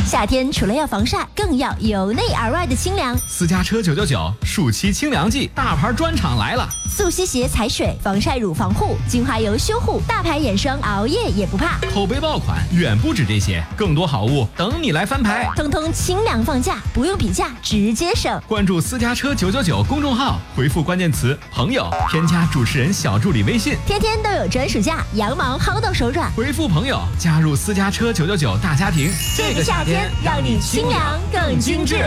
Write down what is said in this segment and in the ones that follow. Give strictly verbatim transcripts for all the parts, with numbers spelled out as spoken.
夏天除了要防晒，更要由内而外的清凉。 私家车九九九暑期清凉季，大牌专场来了！ 速吸鞋踩水，防晒乳防护，精华油修护，大牌眼霜熬夜也不怕。 口碑爆款远不止这些，更多好物等你来翻牌。 通通清凉放价，不用比价，直接省。 关注私家车九九九公众号，回复关键词朋友，添加主持人小助理微信， 天天都有专属价，羊毛薅到手软。 回复朋友，加入私家车九九九大家庭。 这个夏天让你清凉更精致。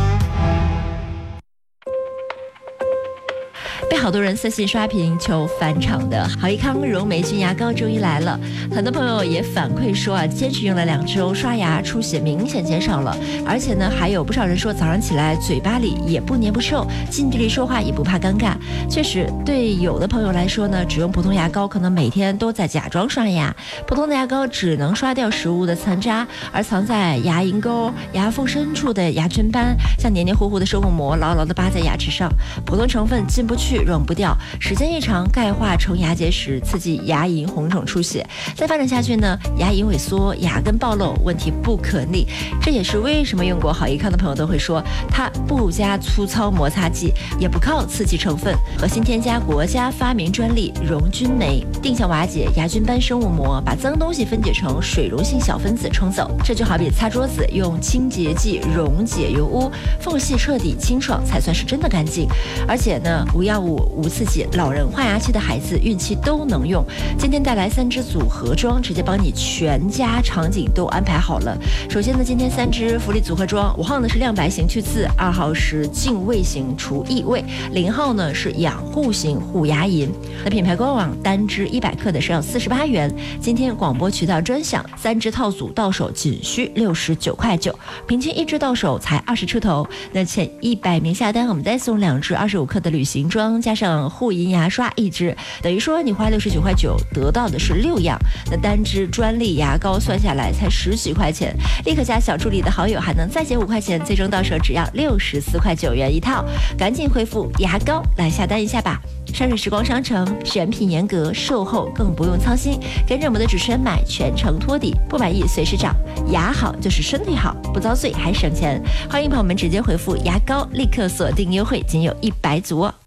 被好多人私信刷屏求返场的好益康柔霉菌牙膏终于来了，很多朋友也反馈说啊，坚持用了两周，刷牙出血明显减少了，而且呢，还有不少人说早上起来嘴巴里也不黏不臭，近距离说话也不怕尴尬。确实，对有的朋友来说呢，只用普通牙膏可能每天都在假装刷牙，普通的牙膏只能刷掉食物的残渣，而藏在牙龈沟、牙缝深处的牙菌斑，像黏黏糊糊的生物膜牢牢地扒在牙齿上，普通成分进不去溶不掉，时间一长钙化成牙结石，刺激牙龈红肿出血，再发展下去呢，牙龈萎缩，牙根暴露，问题不可逆。这也是为什么用过好益康的朋友都会说，它不加粗糙摩擦剂，也不靠刺激成分，核心添加国家发明专利溶菌酶，定向瓦解牙菌斑生物膜，把脏东西分解成水溶性小分子冲走。这就好比擦桌子用清洁剂溶解油污，缝隙彻底清爽才算是真的干净。而且呢，无药物无刺激，老人换牙期的孩子孕期都能用。今天带来三支组合装，直接帮你全家场景都安排好了。首先呢，今天三支福利组合装，五号呢是亮白型去刺，二号是净味型除异味，零号呢是养护型护牙龈。那品牌官网单支一百克的是要四十八元，今天广播渠道专享，三支套组到手仅需六十九块九，平均一支到手才二十出头。那前一百名下单，我们再送两支二十五克的旅行装，加上护龈牙刷一支，等于说你花六十九块九得到的是六样。那单支专利牙膏算下来才十几块钱，立刻加小助理的好友还能再减五块钱，最终到手只要六十四块九元一套。赶紧回复牙膏来下单一下吧。山水时光商城选品严格，售后更不用操心，跟着我们的主持人买，全程托底，不满意随时找。牙好就是身体好，不遭罪还省钱。欢迎朋友们直接回复牙膏，立刻锁定优惠，仅有一百组哦。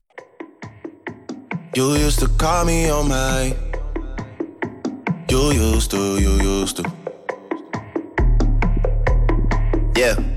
You used to call me on my You used to, you used to Yeah